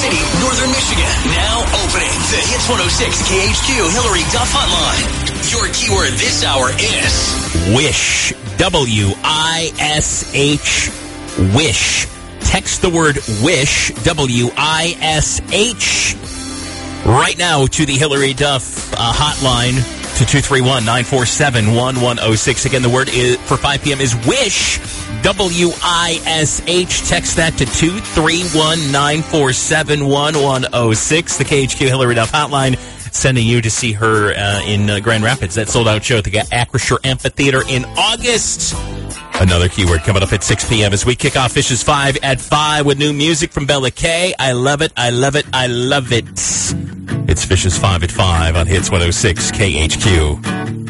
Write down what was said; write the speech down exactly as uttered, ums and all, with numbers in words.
City, Northern Michigan. Now opening the Hits one oh six K H Q Hillary Duff Hotline. Your keyword this hour is wish. W I S H. Wish. Text the word wish. W I S H. Right now to the Hillary Duff uh, hotline to two three one, nine four seven, one one oh six. Again, the word is, for five p.m. is wish. W I S H. Text that to two three one, nine four seven, one one oh six. The K H Q Hillary Duff hotline, sending you to see her uh, in uh, Grand Rapids. That sold-out show at the Acrisure Amphitheater in August. Another keyword coming up at six p.m. as we kick off Fishes five at five with new music from Bella K. I love it, I love it, I love it. It's Fishes five at five on Hits one oh six K H Q.